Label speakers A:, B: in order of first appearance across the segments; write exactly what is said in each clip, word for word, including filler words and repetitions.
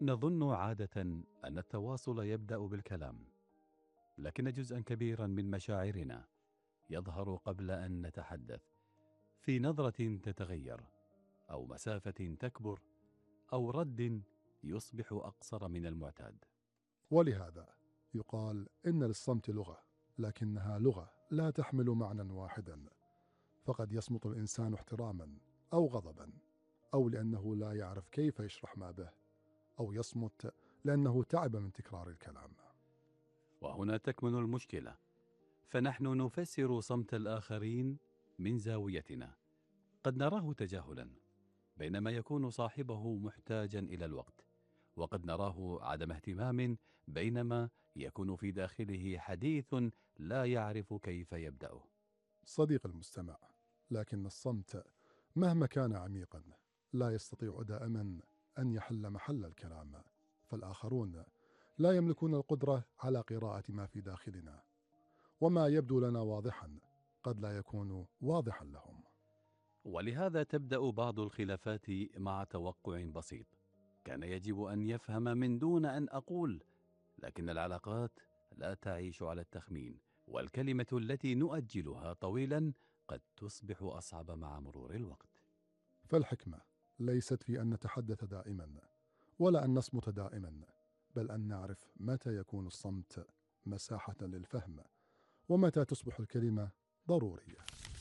A: نظن عادة أن التواصل يبدأ بالكلام، لكن جزءا كبيرا من مشاعرنا يظهر قبل أن نتحدث، في نظرة تتغير، أو مسافة تكبر، أو رد يصبح أقصر من المعتاد.
B: ولهذا يقال إن للصمت لغة، لكنها لغة لا تحمل معنى واحدا، فقد يصمت الإنسان احتراما أو غضبا، أو لأنه لا يعرف كيف يشرح ما به، أو يصمت لأنه تعب من تكرار الكلام.
A: وهنا تكمن المشكلة، فنحن نفسر صمت الآخرين من زاويتنا. قد نراه تجاهلا، بينما يكون صاحبه محتاجا إلى الوقت، وقد نراه عدم اهتمام، بينما يكون في داخله حديث لا يعرف كيف يبدأه.
B: صديق المستمع، لكن الصمت مهما كان عميقا لا يستطيع دائما أن يحل محل الكلام، فالآخرون لا يملكون القدرة على قراءة ما في داخلنا، وما يبدو لنا واضحا قد لا يكون واضحا لهم.
A: ولهذا تبدأ بعض الخلافات مع توقع بسيط كان يجب أن يفهم من دون أن أقول، لكن العلاقات لا تعيش على التخمين، والكلمة التي نؤجلها طويلا قد تصبح أصعب مع مرور الوقت.
B: فالحكمة ليست في أن نتحدث دائما، ولا أن نصمت دائما، بل أن نعرف متى يكون الصمت مساحة للفهم، ومتى تصبح الكلمة ضرورية.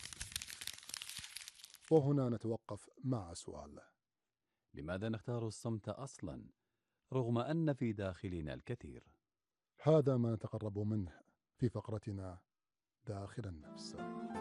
B: وهنا نتوقف مع سؤال:
A: لماذا نختار الصمت أصلا رغم أن في داخلنا الكثير؟
B: هذا ما نتقرب منه في فقرتنا داخل النفس.